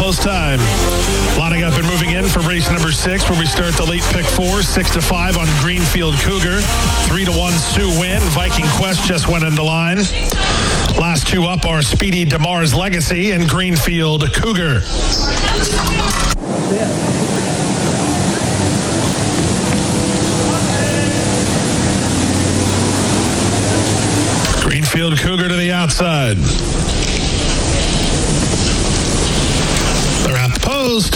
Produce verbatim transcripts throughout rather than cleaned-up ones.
almost time. Lining up and moving in for race number six, where we start the late pick four, six to five on Greenfield Cougar. Three to one Sue Win. Viking Quest just went into line. Last two up are Speedy DeMar's Legacy and Greenfield Cougar. Greenfield Cougar to the outside. They're at the post.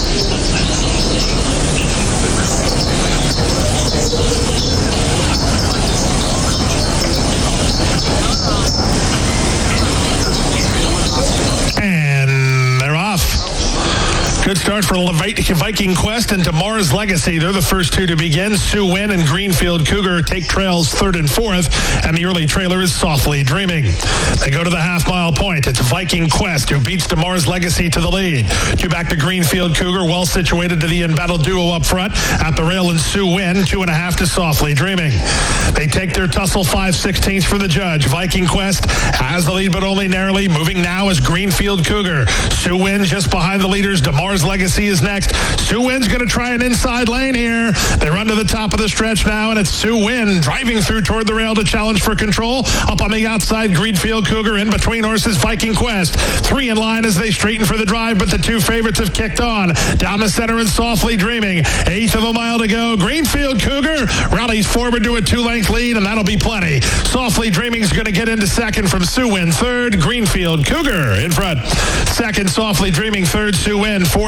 And they're off. Good start for Viking Quest and DeMar's Legacy. They're the first two to begin. Sue Win and Greenfield Cougar take trails third and fourth, and the early trailer is Softly Dreaming. They go to the half-mile point. It's Viking Quest who beats DeMar's Legacy to the lead. Two back to Greenfield Cougar, well situated to the in-battle duo up front. At the rail and Sue Win, two and a half to Softly Dreaming. They take their tussle five sixteenths for the judge. Viking Quest has the lead, but only narrowly. Moving now is Greenfield Cougar. Sue Win just behind the leaders. DeMar's Legacy is next. Sue Win's going to try an inside lane here. They run to the top of the stretch now, and it's Sue Win driving through toward the rail to challenge for control. Up on the outside, Greenfield Cougar. In between horses, Viking Quest. Three in line as they straighten for the drive, but the two favorites have kicked on. Down the center and Softly Dreaming. Eighth of a mile to go. Greenfield Cougar rallies forward to a two-length lead, and that'll be plenty. Softly Dreaming is going to get into second from Sue Win. Third, Greenfield Cougar in front. Second, Softly Dreaming. Third, Sue Win. Fourth,